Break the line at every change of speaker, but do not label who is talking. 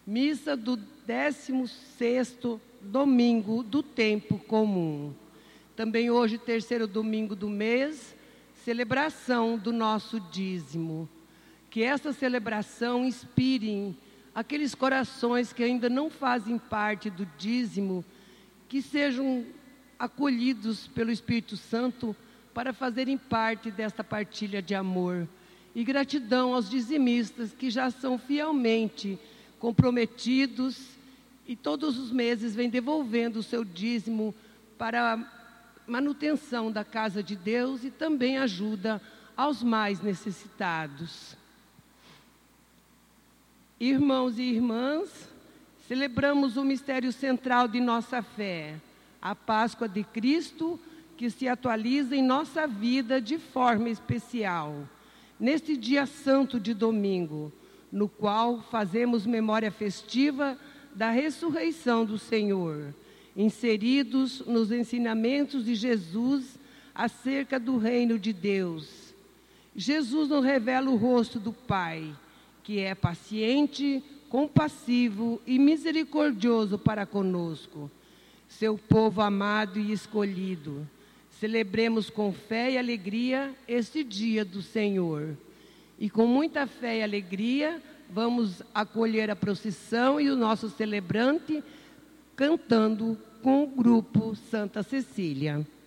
Missa do 16º domingo do tempo comum. Também hoje, terceiro domingo do mês, celebração do nosso dízimo. Que essa celebração inspire aqueles corações que ainda não fazem parte do dízimo, que sejam acolhidos pelo Espírito Santo para fazerem parte desta partilha de amor. E gratidão aos dizimistas que já são fielmente comprometidos e todos os meses vêm devolvendo o seu dízimo para a manutenção da casa de Deus e também ajuda aos mais necessitados. Irmãos e irmãs, celebramos o mistério central de nossa fé, a Páscoa de Cristo, que se atualiza em nossa vida de forma especial. Neste dia santo de domingo, no qual fazemos memória festiva da ressurreição do Senhor, inseridos nos ensinamentos de Jesus acerca do reino de Deus. Jesus nos revela o rosto do Pai, que é paciente, compassivo e misericordioso para conosco, seu povo amado e escolhido. Celebremos com fé e alegria este dia do Senhor. E com muita fé e alegria, vamos acolher a procissão e o nosso celebrante cantando com o grupo Santa Cecília.